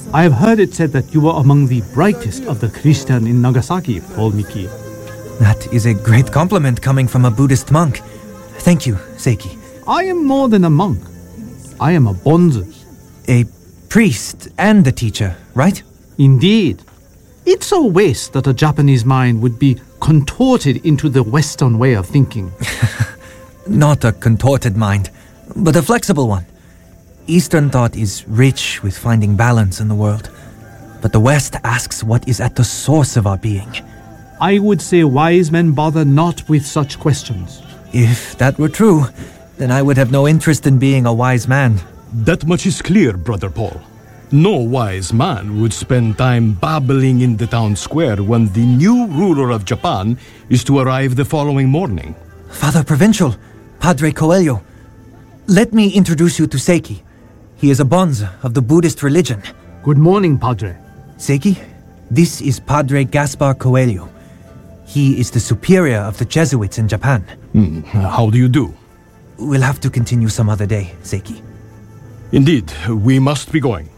I have heard it said that you were among the brightest of the Christian in Nagasaki, Paul Miki. That is a great compliment coming from a Buddhist monk. Thank you, Seiki. I am more than a monk. I am a bonzu. A priest and a teacher, right? Indeed. It's a waste that a Japanese mind would be contorted into the Western way of thinking. Not a contorted mind, but a flexible one. Eastern thought is rich with finding balance in the world, but the West asks what is at the source of our being. I would say wise men bother not with such questions. If that were true, then I would have no interest in being a wise man. That much is clear, Brother Paul. No wise man would spend time babbling in the town square when the new ruler of Japan is to arrive the following morning. Father Provincial, Padre Coelho, let me introduce you to Seiki. He is a bonze of the Buddhist religion. Good morning, Padre. Seiki, this is Padre Gaspar Coelho. He is the superior of the Jesuits in Japan. How do you do? We'll have to continue some other day, Seiki. Indeed, we must be going.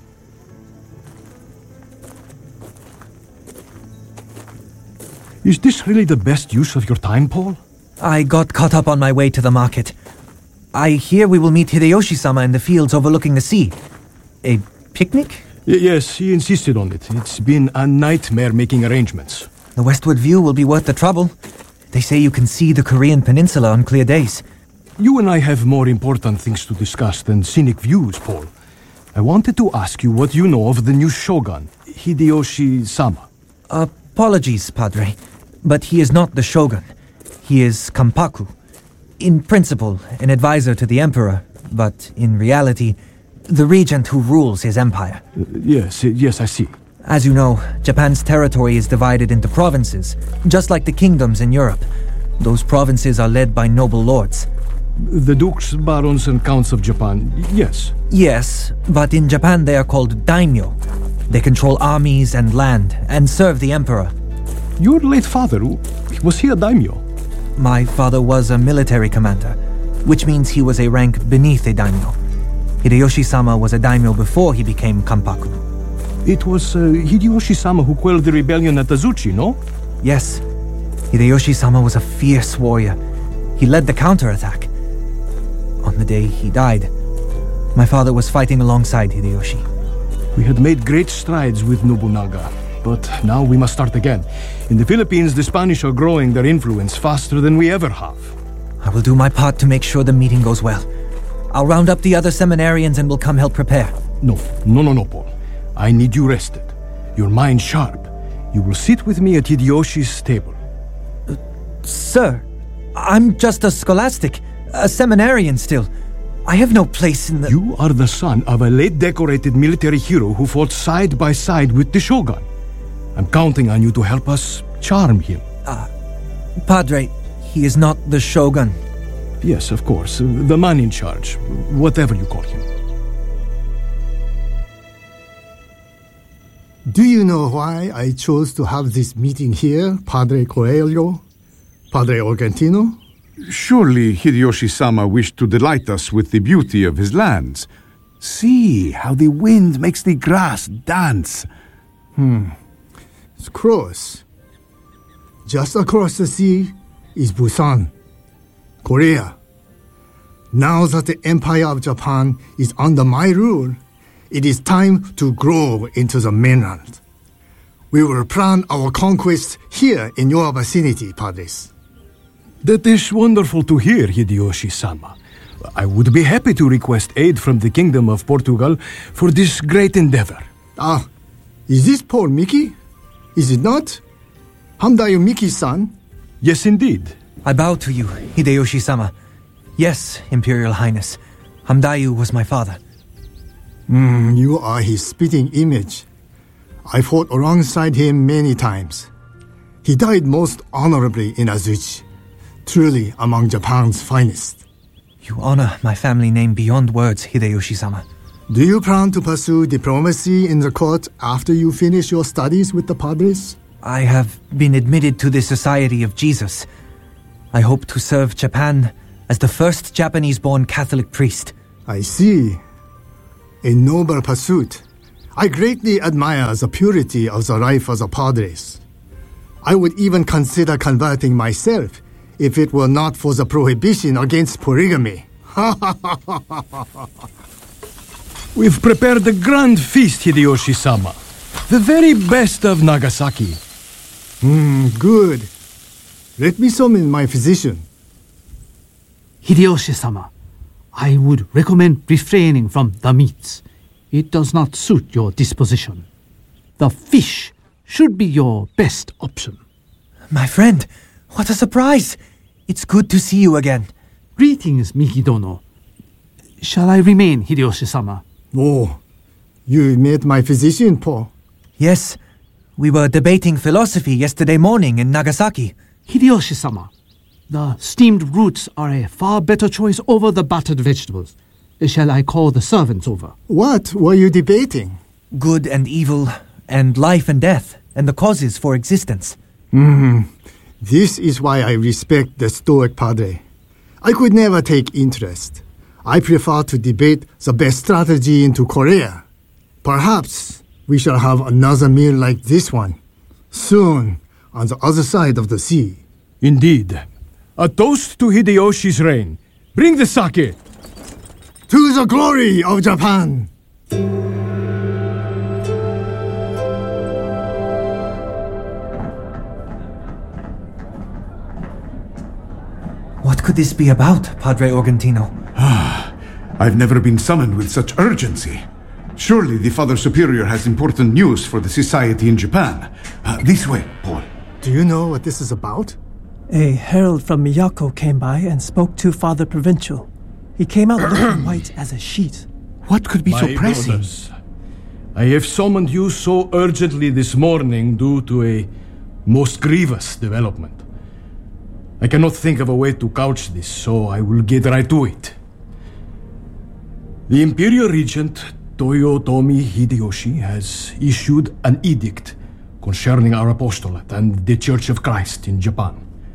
Is this really the best use of your time, Paul? I got caught up on my way to the market. I hear we will meet Hideyoshi-sama in the fields overlooking the sea. A picnic? Yes, he insisted on it. It's been a nightmare making arrangements. The westward view will be worth the trouble. They say you can see the Korean peninsula on clear days. You and I have more important things to discuss than scenic views, Paul. I wanted to ask you what you know of the new shogun, Hideyoshi-sama. Apologies, Padre, but he is not the shogun. He is Kampaku. In principle, an advisor to the emperor, but in reality, the regent who rules his empire. Yes, I see. As you know, Japan's territory is divided into provinces, just like the kingdoms in Europe. Those provinces are led by noble lords. The dukes, barons, and counts of Japan, yes. Yes, but in Japan they are called daimyo. They control armies and land, and serve the emperor. Your late father, was he a daimyo? My father was a military commander, which means he was a rank beneath a daimyo. Hideyoshi-sama was a daimyo before he became Kampaku. It was Hideyoshi-sama who quelled the rebellion at Azuchi, no? Yes. Hideyoshi-sama was a fierce warrior. He led the counterattack. On the day he died, my father was fighting alongside Hideyoshi. We had made great strides with Nobunaga, but now we must start again. In the Philippines, the Spanish are growing their influence faster than we ever have. I will do my part to make sure the meeting goes well. I'll round up the other seminarians and will come help prepare. No, Paul. I need you rested. Your mind sharp. You will sit with me at Hideyoshi's table. Sir, I'm just a scholastic, a seminarian still. I have no place in the... You are the son of a late decorated military hero who fought side by side with the shogun. I'm counting on you to help us charm him. Padre, he is not the shogun. Yes, of course. The man in charge. Whatever you call him. Do you know why I chose to have this meeting here, Padre Coelho? Padre Argentino? Surely Hideyoshi-sama wished to delight us with the beauty of his lands. See how the wind makes the grass dance. It's close. Just across the sea is Busan, Korea. Now that the Empire of Japan is under my rule, it is time to grow into the mainland. We will plan our conquest here in your vicinity, Padres. That is wonderful to hear, Hideyoshi-sama. I would be happy to request aid from the Kingdom of Portugal for this great endeavor. Is this Paul Miki? Is it not? Hamdayo Miki's son? Yes, indeed. I bow to you, Hideyoshi-sama. Yes, Imperial Highness. Hamdayu was my father. You are his spitting image. I fought alongside him many times. He died most honorably in Azuchi, truly among Japan's finest. You honor my family name beyond words, Hideyoshi-sama. Do you plan to pursue diplomacy in the court after you finish your studies with the Padres? I have been admitted to the Society of Jesus. I hope to serve Japan as the first Japanese-born Catholic priest. I see. A noble pursuit. I greatly admire the purity of the life of the Padres. I would even consider converting myself if it were not for the prohibition against polygamy. We've prepared a grand feast, Hideyoshi-sama. The very best of Nagasaki. Good. Let me summon my physician. Hideyoshi-sama, I would recommend refraining from the meats. It does not suit your disposition. The fish should be your best option. My friend, what a surprise! It's good to see you again. Greetings, Miki-dono. Shall I remain, Hideyoshi-sama? Oh, you met my physician, Paul. Yes, we were debating philosophy yesterday morning in Nagasaki. Hideyoshi-sama, the steamed roots are a far better choice over the battered vegetables. Shall I call the servants over? What were you debating? Good and evil, and life and death, and the causes for existence. This is why I respect the Stoic Padre. I could never take interest. I prefer to debate the best strategy into Korea. Perhaps we shall have another meal like this one, soon, on the other side of the sea. Indeed. A toast to Hideyoshi's reign. Bring the sake! To the glory of Japan! What could this be about, Padre Organtino? I've never been summoned with such urgency. Surely the Father Superior has important news for the society in Japan. This way, Paul. Do you know what this is about? A herald from Miyako came by and spoke to Father Provincial. He came out looking white as a sheet. What could be so My pressing? brothers, I have summoned you so urgently this morning due to a most grievous development. I cannot think of a way to couch this, so I will get right to it. The Imperial Regent Toyotomi Hideyoshi has issued an edict concerning our apostolate and the Church of Christ in Japan.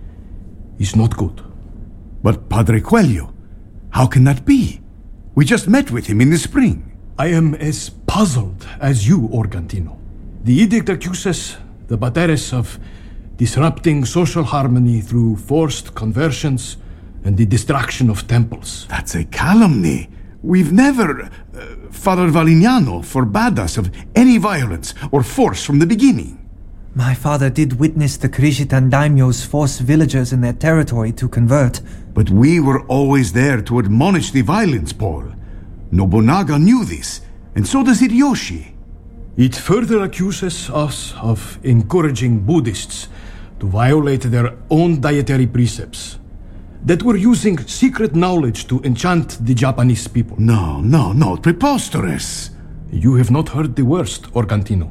It's not good. But Padre Coelho, how can that be? We just met with him in the spring. I am as puzzled as you, Organtino. The edict accuses the Pateres of disrupting social harmony through forced conversions and the destruction of temples. That's a calumny. We've never... Father Valignano forbade us of any violence or force from the beginning. My father did witness the Krishitan daimyos force villagers in their territory to convert. But we were always there to admonish the violence, Paul. Nobunaga knew this, and so does Hideyoshi. It further accuses us of encouraging Buddhists to violate their own dietary precepts, that we're using secret knowledge to enchant the Japanese people. No, preposterous. You have not heard the worst, Organtino.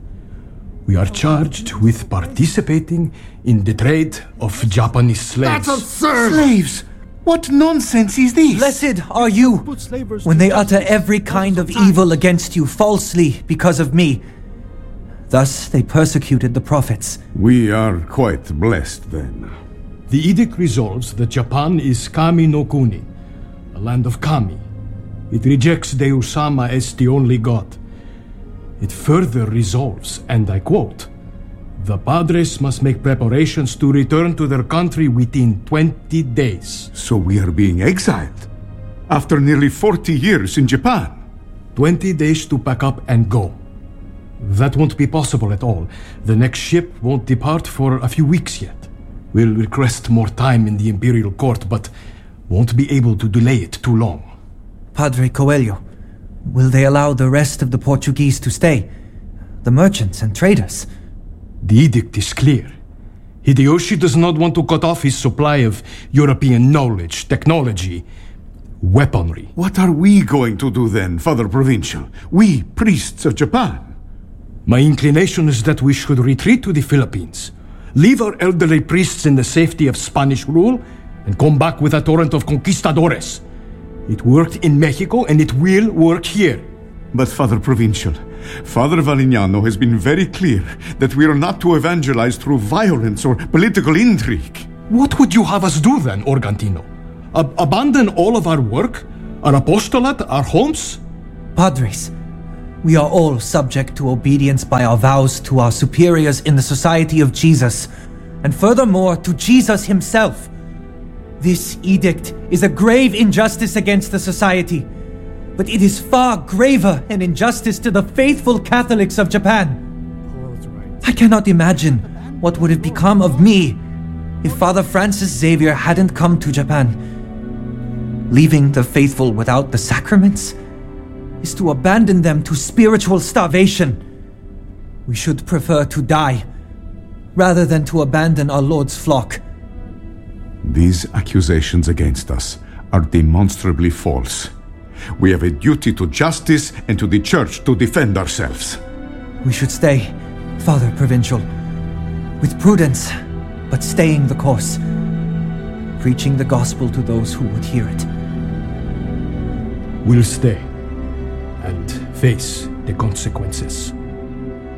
We are charged with participating in the trade of Japanese slaves. That's absurd! Slaves! What nonsense is this? Blessed are you when they utter every kind of evil against you falsely because of me. Thus they persecuted the prophets. We are quite blessed then. The edict resolves that Japan is Kami no Kuni, a land of Kami. It rejects Deus-sama as the only god. It further resolves, and I quote, "The Padres must make preparations to return to their country within 20 days. So we are being exiled? After nearly 40 years in Japan? 20 days to pack up and go. That won't be possible at all. The next ship won't depart for a few weeks yet. We'll request more time in the Imperial Court, but won't be able to delay it too long." Padre Coelho, will they allow the rest of the Portuguese to stay? The merchants and traders? The edict is clear. Hideyoshi does not want to cut off his supply of European knowledge, technology, weaponry. What are we going to do then, Father Provincial? We, priests of Japan? My inclination is that we should retreat to the Philippines, leave our elderly priests in the safety of Spanish rule, and come back with a torrent of conquistadores. It worked in Mexico, and it will work here. But Father Provincial, Father Valignano has been very clear that we are not to evangelize through violence or political intrigue. What would you have us do then, Organtino? Abandon all of our work, our apostolate, our homes? Padres, We are all subject to obedience by our vows to our superiors in the Society of Jesus, and furthermore to Jesus himself. This edict is a grave injustice against the Society, but it is far graver an injustice to the faithful Catholics of Japan. I cannot imagine what would have become of me if Father Francis Xavier hadn't come to Japan. Leaving the faithful without the sacraments is to abandon them to spiritual starvation. We should prefer to die rather than to abandon our Lord's flock. These accusations against us are demonstrably false. We have a duty to justice and to the Church to defend ourselves. We should stay, Father Provincial, with prudence, but staying the course, preaching the gospel to those who would hear it. We'll stay and face the consequences.